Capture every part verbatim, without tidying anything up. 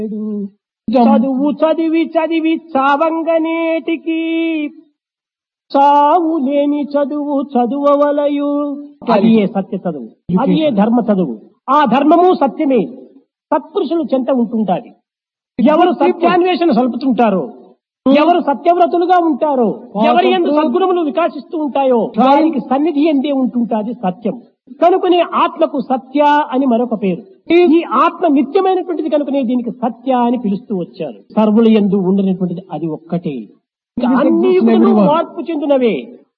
చదువు చదివి చదివి చావంగనేటికి చావు లేని చదువు చదువవలయు. అది ఏ సత్య చదువు, అది ఏ ధర్మ చదువు. ఆ ధర్మము సత్యమే సత్పురుషులు చెంత ఉంటుంటాది. ఎవరు సత్యాన్వేషణ సలుపుతుంటారో, ఎవరు సత్యవ్రతులుగా ఉంటారో, ఎవరి యందు సద్గుణములు వికాసిస్తూ ఉంటాయో వారికి సన్నిధి ఎందే ఉంటుంటాది సత్యం. కనుకనే ఆత్మకు సత్య అని మరొక పేరు. ఈ ఆత్మ నిత్యమైనటువంటిది కనుకనే దీనికి సత్య అని పిలుస్తూ వచ్చారు. సర్వుల యందు ఉండనటువంటిది అది ఒక్కటే. అన్ని మార్పు చెందినవే.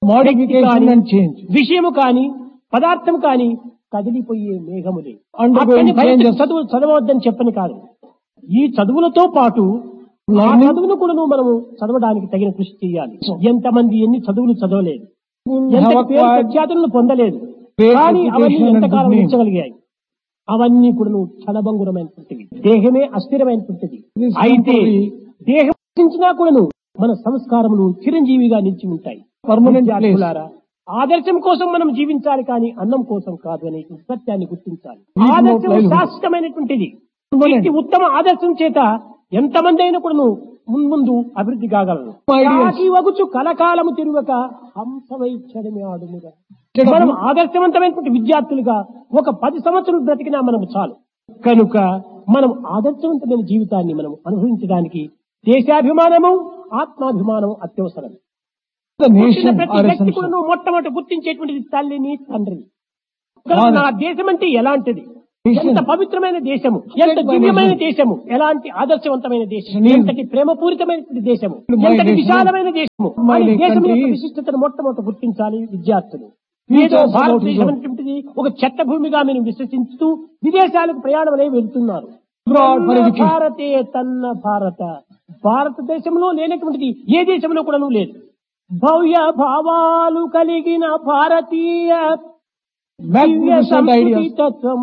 విషయము కాని పదార్థం కాని కదిలిపోయే మేఘములే. చదువు చదవద్దని చెప్పని కాదు. ఈ చదువులతో పాటు ఆ చదువును కూడా మనము చదవడానికి తగిన కృషి చేయాలి. ఎంతమంది ఎన్ని చదువులు చదవలేదు, ఎంత పేరు ప్రఖ్యాతులను పొందలేదు, కానీ అవన్నీ ఎంతకాలం ఉంచగలిగాయి. అవన్నీ కూడా క్షణభంగురమైనటువంటివి. దేహమే అస్థిరమైనటువంటిది. అయితే దేహం నశించినా కూడాను మన సంస్కారములు చిరంజీవిగా నిలిచి ఉంటాయి. పర్మనెంట్. ఆదర్శం కోసం మనం జీవించాలి, కానీ అన్నం కోసం కాదు అనే సత్యాన్ని గుర్తించాలి. ఆదర్శం శాశ్వతమైనటువంటిది. ఉత్తమ ఆదర్శం చేత ఎంతమంది అయినా కూడా మున్ముందు అభివృద్ధి కాగలరు. వగుచు కలకాలము తిరుగక హంసవైచ్చడమే ఆడుముగా. మనం ఆదర్శవంతమైనటువంటి విద్యార్థులుగా ఒక పది సంవత్సరాలు బ్రతికినా మనము చాలు. కనుక మనం ఆదర్శవంతమైన జీవితాన్ని మనం అనుభవించడానికి దేశాభిమానము ఆత్మాభిమానం అత్యవసరం. ప్రతి వ్యక్తి కూడా నువ్వు మొట్టమొదటి గుర్తించేటువంటిది తల్లిని తండ్రిని. నా దేశం అంటే ఎలాంటిది, ఎంత పవిత్రమైన దేశము, ఎంత దివ్యమైన దేశము, ఎలాంటి ఆదర్శవంతమైన దేశం, ఎంతటి ప్రేమపూరితమైనటువంటి దేశము, ఎంతటి విశాలమైన దేశము. దేశం యొక్క విశిష్టతను మొట్టమొదటి గుర్తించాలి విద్యార్థులు. ఏదో భారతదేశం అనేటువంటిది ఒక చెత్త భూమిగా మేము విశ్వసిస్తూ విదేశాలకు ప్రయాణమనే వెళ్తున్నారు. భారతే తన్న భారత. భారతదేశంలో లేనటువంటిది ఏ దేశంలో కూడా లేదు. భవ్య భావాలు కలిగిన భారతీయ దివ్య సంస్కృతి తత్వం